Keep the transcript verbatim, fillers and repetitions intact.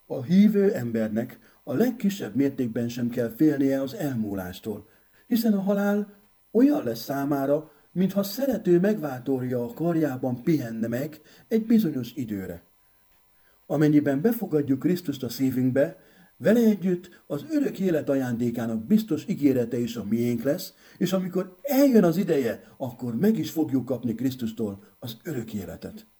A hívő embernek a legkisebb mértékben sem kell félnie az elmúlástól, hiszen a halál olyan lesz számára, mintha szerető megváltója a karjában pihenne meg egy bizonyos időre. Amennyiben befogadjuk Krisztust a szívünkbe, vele együtt az örök élet ajándékának biztos ígérete is a miénk lesz, és amikor eljön az ideje, akkor meg is fogjuk kapni Krisztustól az örök életet.